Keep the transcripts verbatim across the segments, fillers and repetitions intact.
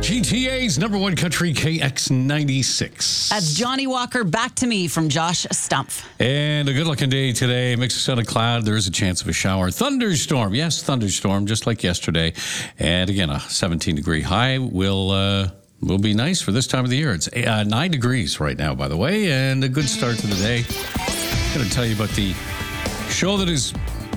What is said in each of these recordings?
G T A's number one country, K X ninety-six. That's Johnny Walker, Back to Me from Josh Stumpf. And a good-looking day today. Mix of sun and cloud. There is a chance of a shower. Thunderstorm. Yes, thunderstorm, just like yesterday. And again, a seventeen-degree high will uh, will be nice for this time of the year. It's uh, nine degrees right now, by the way, and a good start to the day. I'm going to tell you about the show that is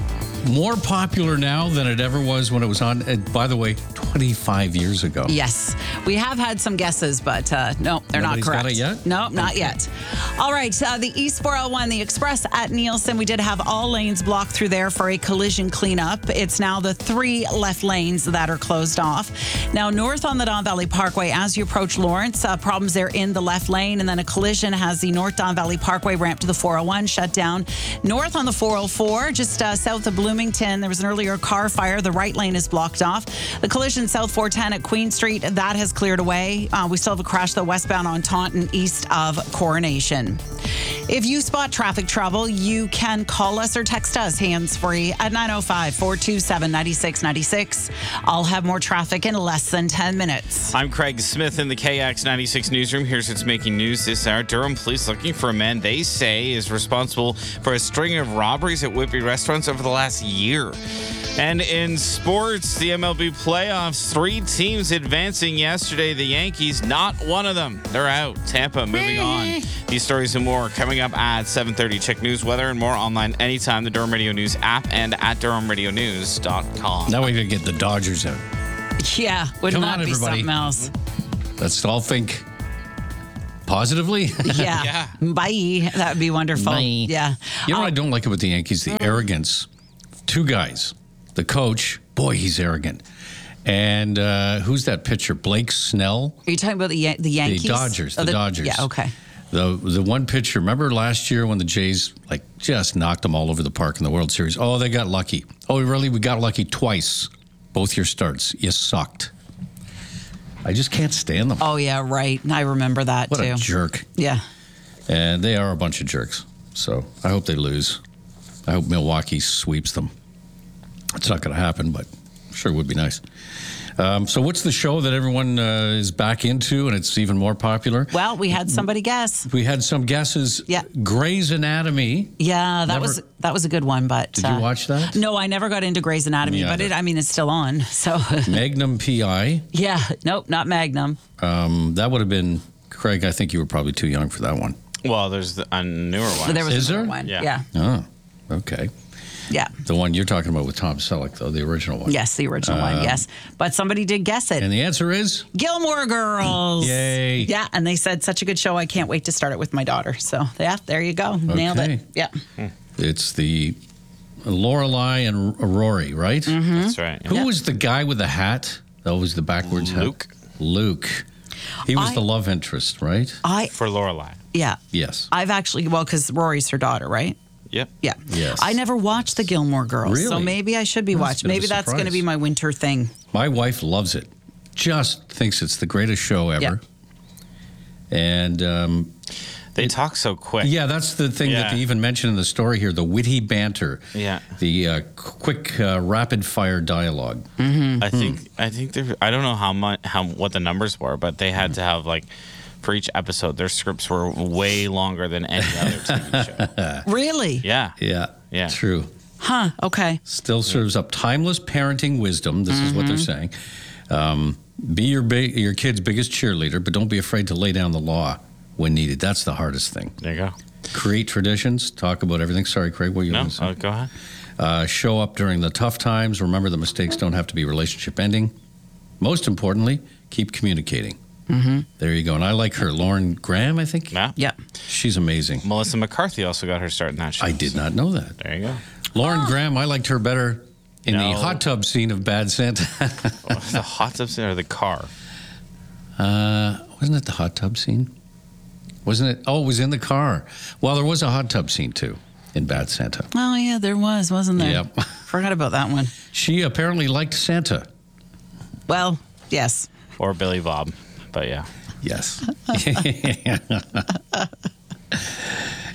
more popular now than it ever was when it was on. And by the way, twenty-five years ago. Yes. We have had some guesses, but uh, no, they're Nobody's not correct. got it yet? No, not yet. All right. Uh, the East four oh one, the Express at Nielsen, we did have all lanes blocked through there for a collision cleanup. It's now the three left lanes that are closed off. Now, north on the Don Valley Parkway, as you approach Lawrence, uh, problems there in the left lane, and then a collision has the North Don Valley Parkway ramp to the four oh one shut down. North on the four oh four, just uh, south of Bloomington, there was an earlier car fire. The right lane is blocked off. The collision south four ten at Queen Street, that has cleared away. Uh, we still have a crash, though, westbound on Taunton, east of Coronation. If you spot traffic trouble, you can call us or text us hands-free at nine oh five, four two seven, nine six nine six. I'll have more traffic in less than ten minutes. I'm Craig Smith in the K X ninety-six newsroom. Here's what's making news this hour. Durham police looking for a man they say is responsible for a string of robberies at Whitby restaurants over the last year. And in sports, the M L B playoffs, three teams advancing yesterday. The Yankees, not one of them. They're out. Tampa moving on. These stories and more coming up at seven thirty. Check news, weather, and more online anytime. The Durham Radio News app and at durham radio news dot com. Now we can get the Dodgers out. Yeah, wouldn't Come that on, be everybody. something else? Let's all think positively. Yeah. Yeah. Bye. That would be wonderful. Bye. Yeah. You know what Uh, I don't like about the Yankees? The arrogance. Two guys. The coach, boy, he's arrogant. And uh, who's that pitcher? Blake Snell? Are you talking about the Yan- the The Yankees? Dodgers. Oh, The Dodgers. Yeah, okay. The the one pitcher, remember last year when the Jays like just knocked them all over the park in the World Series? Oh, they got lucky. Oh, really? We got lucky twice. Both your starts. You sucked. I just can't stand them. Oh, yeah, right. I remember that, What too. a jerk. Yeah. And they are a bunch of jerks. So I hope they lose. I hope Milwaukee sweeps them. It's not going to happen, but sure would be nice. Um, so what's the show that everyone uh, is back into and it's even more popular? Well, we had somebody guess. We had some guesses. Yeah. Grey's Anatomy. Yeah, that Never- was that was a good one, but Did uh, you watch that? No, I never got into Grey's Anatomy, Me but either. it, I mean, it's still on. So Magnum P I. yeah, nope, not Magnum. Um, that would have been, Craig, I think you were probably too young for that one. Well, there's the, a newer one. But there was Is another there? one. Yeah. yeah, Oh, okay. yeah. The one you're talking about with Tom Selleck, though, the original one. Yes, the original one. Yes, but somebody did guess it. And the answer is? Gilmore Girls. Yay. Yeah, and they said such a good show. I can't wait to start it with my daughter. So yeah, there you go. Nailed Okay. it. Yeah. It's the Lorelai and Rory, right? Mm-hmm. That's right. Who Yeah. was the guy with the hat? That was the backwards hat. Luke. Luke. He was I- the love interest, right? I For Lorelai. yeah. Yes. I've actually well because Rory's her daughter, right? Yep. Yeah. Yes. I never watched the Gilmore Girls, so Really? maybe I should be That's a watching. bit of a Maybe that's going to surprise. be my winter thing. My wife loves it. Just thinks it's the greatest show ever. Yeah. And um, They talk so quick. yeah, that's the thing that Yeah. they even mention in the story here, the witty banter. Yeah. The uh, quick uh, rapid fire dialogue. I think I think there. I don't know how much how what the numbers were, but they had to have like for each episode, their scripts were way longer than any other T V show. Really? Yeah. Yeah. Yeah. True. Huh. Okay. Still serves up timeless parenting wisdom. This is what they're saying. Um, be your ba- your kid's biggest cheerleader, but don't be afraid to lay down the law when needed. That's the hardest thing. There you go. Create traditions. Talk about everything. Sorry, Craig, what were you No, going to say? oh, go ahead. Uh, show up during the tough times. Remember, the mistakes don't have to be relationship ending. Most importantly, keep communicating. Mm-hmm. There you go. And I like her. Lauren Graham, I think. Yeah. Yeah. She's amazing. Melissa McCarthy also got her start in that show. I did not know that. There you go. Lauren Graham, I liked her better in No. the hot tub scene of Bad Santa. The hot tub scene or the car? Uh, wasn't it the hot tub scene? Wasn't it? Oh, it was in the car. Well, there was a hot tub scene too in Bad Santa. Oh yeah, there was, wasn't there? Yep. Forgot about that one. She apparently liked Santa. Well, yes. Or Billy Bob. But yeah. Yes.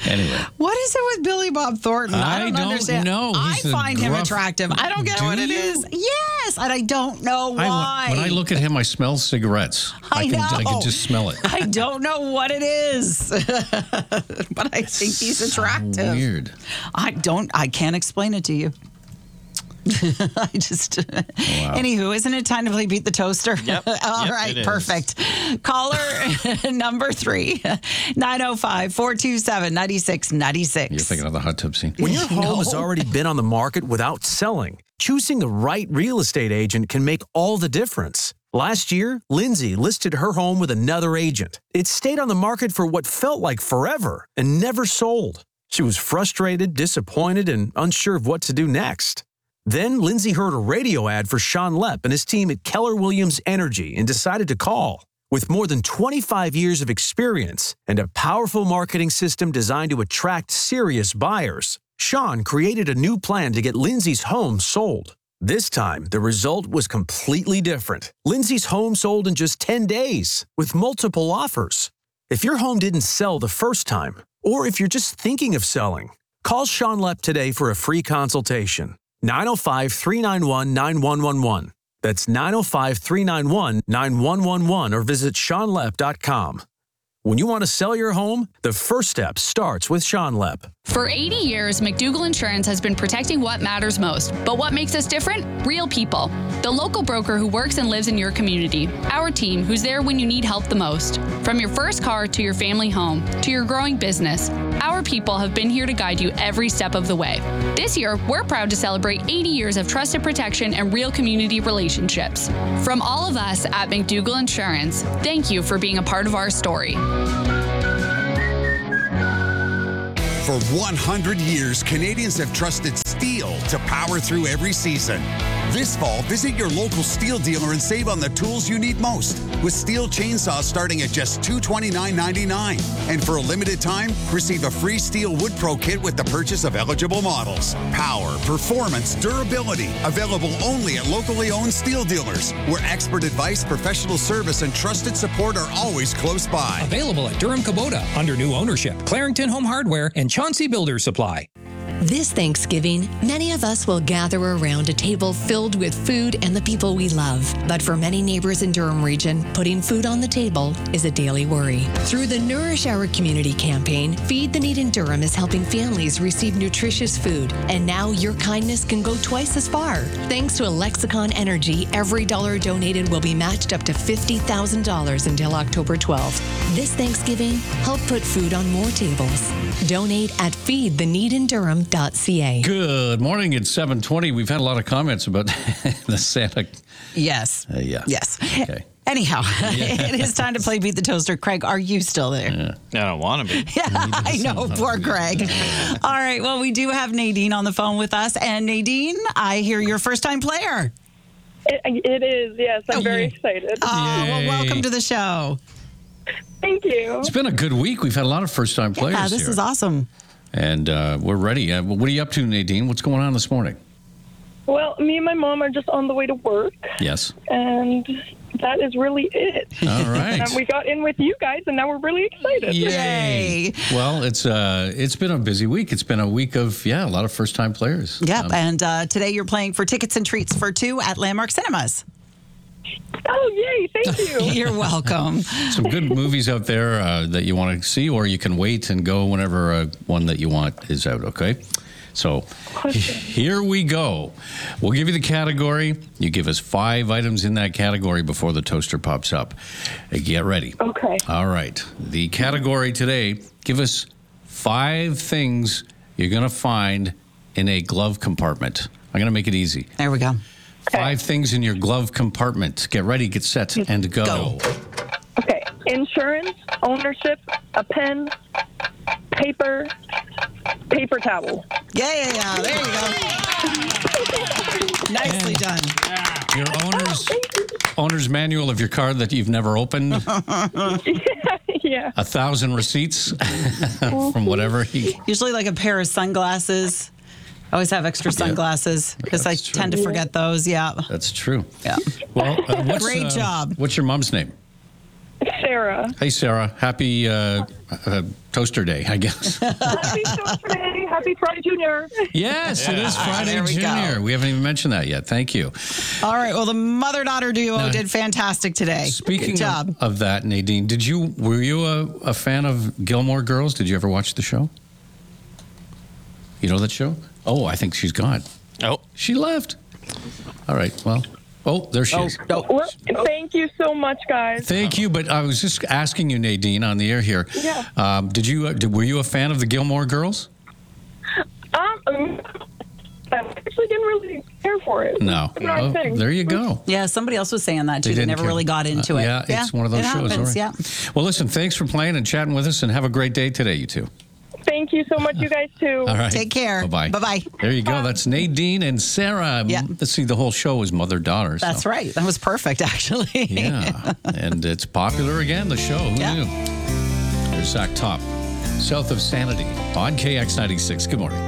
Anyway. What is it with Billy Bob Thornton? I I don't, don't understand. know. I He's a find him gruff- attractive. I don't get Do what it you? is. Yes, and I don't know why. I, when I look at him, I smell cigarettes. I can, I know. can just smell it. I don't know what it is, but I think he's attractive. Weird. I don't. I can't explain it to you. I just. Anywho, isn't it time to play Beat the Toaster? Yep. All Yep, right, it is. perfect. Caller number three, nine oh five, four two seven, nine six nine six. You're thinking of the hot tub scene. When your home No. has already been on the market without selling, choosing the right real estate agent can make all the difference. Last year, Lindsay listed her home with another agent. It stayed on the market for what felt like forever and never sold. She was frustrated, disappointed, and unsure of what to do next. Then Lindsay heard a radio ad for Sean Lepp and his team at Keller Williams Energy and decided to call. With more than twenty-five years of experience and a powerful marketing system designed to attract serious buyers, Sean created a new plan to get Lindsay's home sold. This time, the result was completely different. Lindsay's home sold in just ten days with multiple offers. If your home didn't sell the first time, or if you're just thinking of selling, call Sean Lepp today for a free consultation. nine oh five, three nine one, nine one one one. That's nine oh five, three nine one, nine one one one or visit sean lepp dot com. When you want to sell your home, the first step starts with Sean Lepp. For eighty years, McDougall Insurance has been protecting what matters most. But what makes us different? Real people. The local broker who works and lives in your community. Our team who's there when you need help the most. From your first car to your family home to your growing business, our people have been here to guide you every step of the way. This year, we're proud to celebrate eighty years of trusted protection and real community relationships. From all of us at McDougall Insurance, thank you for being a part of our story. For one hundred years, Canadians have trusted steel to power through every season. This fall, visit your local steel dealer and save on the tools you need most, with steel chainsaws starting at just two hundred twenty-nine dollars and ninety-nine cents. And for a limited time, receive a free Steel Wood Pro kit with the purchase of eligible models. Power, performance, durability, available only at locally owned steel dealers, where expert advice, professional service, and trusted support are always close by. Available at Durham Kubota under new ownership, Clarington Home Hardware, and Chauncey Builder Supply. This Thanksgiving, many of us will gather around a table filled with food and the people we love. But for many neighbors in Durham region, putting food on the table is a daily worry. Through the Nourish Our Community campaign, Feed the Need in Durham is helping families receive nutritious food. And now your kindness can go twice as far. Thanks to Lexicon Energy, every dollar donated will be matched up to fifty thousand dollars until October twelfth. This Thanksgiving, help put food on more tables. Donate at feed the need in durham dot c a. Good morning. It's seven twenty. We've had a lot of comments about the Santa. Yes. Uh, yeah. Yes. Okay. Anyhow, it is time to play Beat the Toaster. Craig, are you still there? Yeah. I don't want to be. Yeah, I know, poor Greg. All right, well, we do have Nadine on the phone with us. And Nadine, I hear you're a first-time player. It, it is, yes. I'm very excited. Oh, well, Yay. welcome to the show. Thank you. It's been a good week. We've had a lot of first-time players Yeah, this here. is awesome. And uh, we're ready. Uh, what are you up to, Nadine? What's going on this morning? Well, me and my mom are just on the way to work, Yes. and that is really it. All right. And we got in with you guys, and now we're really excited. Yay. Well, it's uh, it's been a busy week. It's been a week of, yeah, a lot of first-time players. Yep, Um, and uh, today you're playing for tickets and treats for two at Landmark Cinemas. Oh, yay. Thank you. You're welcome. some good movies out there uh, that you want to see, or you can wait and go whenever uh, one that you want is out, okay? So here we go. We'll give you the category. You give us five items in that category before the toaster pops up. Uh, Get ready. Okay. All right. The category today, give us five things you're going to find in a glove compartment. I'm going to make it easy. There we go. Five things in your glove compartment. Get ready, get set, and go. Go. Okay. Insurance, ownership, a pen, paper, paper towel. Yeah, yeah, yeah. There you go. Nicely done. Your owner's owner's manual of your car that you've never opened. Yeah. A thousand receipts from whatever he. Usually like a pair of sunglasses. I always have extra sunglasses because I That's true. tend to forget those. Yeah. That's true. Yeah. Well, uh, what's, Great uh, job. What's your mom's name? Sarah. Sarah. Hey, Sarah. Happy uh, uh, Toaster Day, I guess. Happy Toaster Day. Happy Friday Junior. Yes, it is Friday There we go. Junior. We haven't even mentioned that yet. Thank you. All right. Well, the mother-daughter duo Now, did fantastic today. Speaking Good job. of, of that, Nadine, did you were you a, a fan of Gilmore Girls? Did you ever watch the show? You know that show? Oh, I think she's gone. Oh, She left. All right. Well, oh, there she is. Well, thank you so much, guys. Thank you. But I was just asking you, Nadine, on the air here. Yeah. Um, did you? Uh, did, were you a fan of the Gilmore Girls? Um, I actually didn't really care for it. No. It's not a Oh, thing. there you go. Yeah, somebody else was saying that too. They, didn't never care. really got into Uh, it. yeah, it's one of those it shows. Happens, all right. Yeah. Well, listen, thanks for playing and chatting with us, and have a great day today, you two. Thank you so much, you guys, too. All right. Take care. Bye-bye. Bye-bye. There you go. That's Nadine and Sarah. Yeah. Let's see, the whole show is mother-daughter. That's so. right. That was perfect, actually. Yeah. And it's popular again, the show. Who Yeah. knew? There's Zach Top, south of Sanity, on K X ninety-six. Good morning.